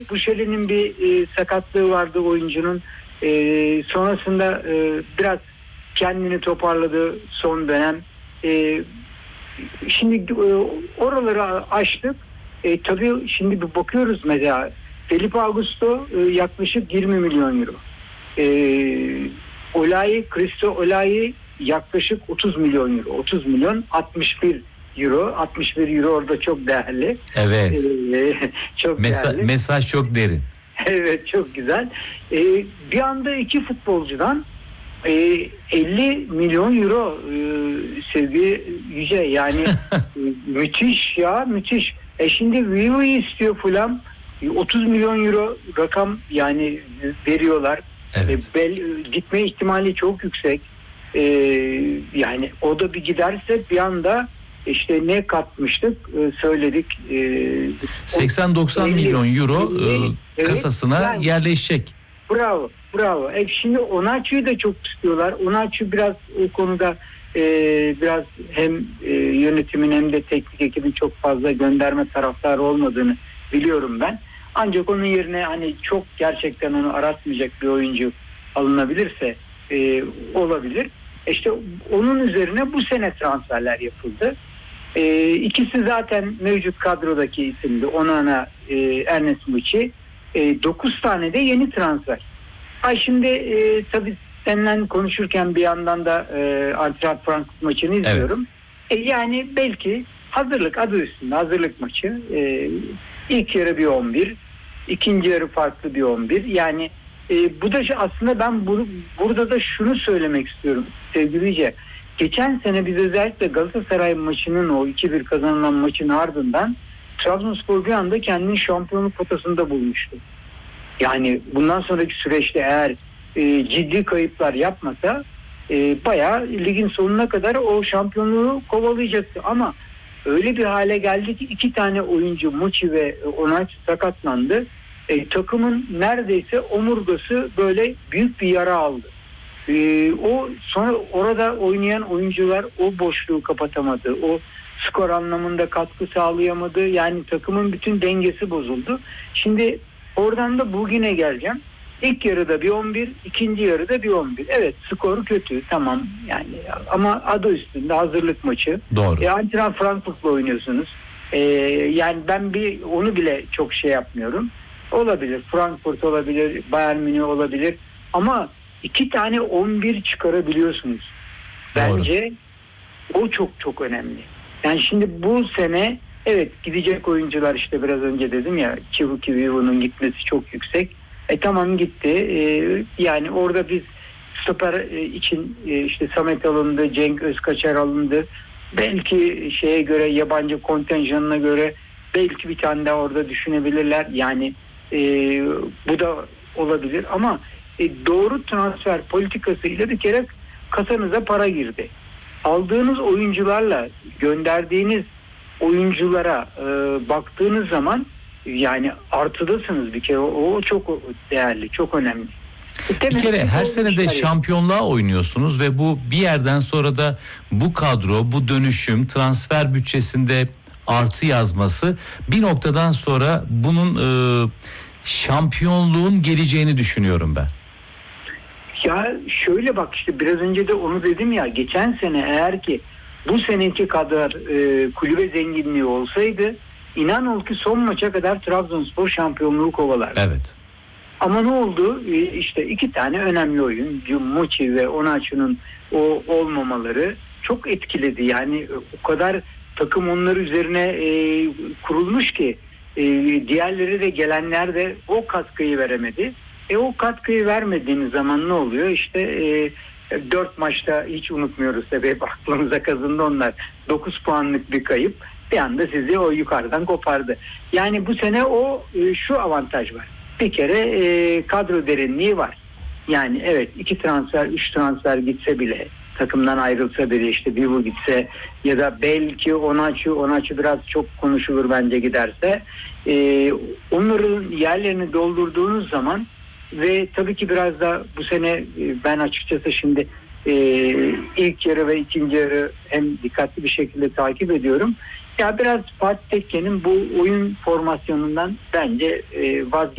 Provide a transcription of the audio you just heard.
Buşeli'nin bir sakatlığı vardı oyuncunun. Sonrasında biraz kendini toparladı son dönem. Şimdi oraları açtık. Tabii şimdi bir bakıyoruz mesela Felipe Augusto yaklaşık 20 milyon euro. Cristo Olayi yaklaşık 30 milyon euro. 30 milyon 61 euro. 61 euro orada çok değerli. Evet. Çok değerli. Mesaj çok derin. Evet, çok güzel. Bir anda iki futbolcudan 50 milyon euro Sevgi Yüce, yani müthiş ya, müthiş. Şimdi Vivo'yu istiyor Fulham, 30 milyon euro rakam yani veriyorlar. Evet. Gitme ihtimali çok yüksek. Yani o da bir giderse bir anda işte ne katmıştık söyledik. 80-90 milyon euro kasasına yani, yerleşecek. Bravo. Şimdi Onaçu'yu da çok istiyorlar. Onaçu biraz o konuda biraz hem yönetimin hem de teknik ekibin çok fazla gönderme taraftarı olmadığını biliyorum ben. Ancak onun yerine hani çok gerçekten onu aratmayacak bir oyuncu alınabilirse olabilir. İşte onun üzerine bu sene transferler yapıldı. İkisi zaten mevcut kadrodaki isimdi. Onana, Ernest Muçi. 9 tane de yeni transfer. Şimdi tabii seninle konuşurken bir yandan da Eintracht Frankfurt maçını izliyorum. Evet. Yani belki hazırlık adı üstünde hazırlık maçı. İlk yarı bir 11, ikinci yarı farklı bir 11. Yani bu da aslında ben burada da şunu söylemek istiyorum sevgili Yüce. Geçen sene biz özellikle Galatasaray maçının o 2-1 kazanılan maçın ardından Trabzonspor bir anda kendini şampiyonluk potasında bulmuştu. Yani bundan sonraki süreçte eğer ciddi kayıplar yapmasa bayağı ligin sonuna kadar o şampiyonluğu kovalayacaktı. Ama öyle bir hale geldi ki 2 tane oyuncu Muçi ve Onaçu sakatlandı. Takımın neredeyse omurgası böyle büyük bir yara aldı. O sonra orada oynayan oyuncular o boşluğu kapatamadı. O skor anlamında katkı sağlayamadı. Yani takımın bütün dengesi bozuldu. Şimdi oradan da bugüne geleceğim. İlk yarıda bir 11, ikinci yarıda bir 11. Evet, skor kötü, tamam yani, ama adı üstünde hazırlık maçı. Doğru. Eintracht Frankfurt'la oynuyorsunuz. Yani ben onu bile çok şey yapmıyorum. Olabilir, Frankfurt olabilir, Bayern Münih olabilir. Ama 2 tane 11 çıkarabiliyorsunuz. Bence o çok çok önemli. Yani şimdi bu sene evet gidecek oyuncular, işte biraz önce dedim ya, Çivuki Vivo'nun gitmesi çok yüksek. Tamam gitti. Yani orada biz stoper için işte Samet alındı, Cenk Özkaçar alındı. Belki şeye göre, yabancı kontenjanına göre belki bir tane daha orada düşünebilirler. Yani bu da olabilir ama doğru transfer politikasıyla bir kere kasanıza para girdi. Aldığınız oyuncularla gönderdiğiniz oyunculara baktığınız zaman yani artıdasınız bir kere. O çok değerli, çok önemli. Bir kere her sene de şampiyonluğa oynuyorsunuz ve bu bir yerden sonra da bu kadro, bu dönüşüm, transfer bütçesinde artı yazması bir noktadan sonra bunun şampiyonluğun geleceğini düşünüyorum ben. Ya şöyle bak, işte biraz önce de onu dedim ya, geçen sene eğer ki bu seneki kadar kulübe zenginliği olsaydı inan ol ki son maça kadar Trabzonspor şampiyonluğu kovalardı. Evet. Ama ne oldu? İşte 2 tane önemli oyuncu Muçi ve Onaçu'nun o olmamaları çok etkiledi. Yani o kadar takım onlar üzerine kurulmuş ki diğerleri de, gelenler de o katkıyı veremedi. O katkıyı vermediğiniz zaman ne oluyor? İşte 4 maçta hiç unutmuyoruz tabii, hep aklımıza kazındı onlar. 9 puanlık bir kayıp bir anda sizi o yukarıdan kopardı. Yani bu sene şu avantaj var. Bir kere kadro derinliği var. Yani evet 2 transfer, 3 transfer gitse bile, takımdan ayrılsa bile, işte Vivo gitse ya da belki Onaçu biraz çok konuşulur bence giderse, onların yerlerini doldurduğunuz zaman ve tabii ki biraz da bu sene ben açıkçası şimdi ilk yarı ve ikinci yarı hem dikkatli bir şekilde takip ediyorum. Ya biraz Fatih Tekke'nin bu oyun formasyonundan bence vazgeçti.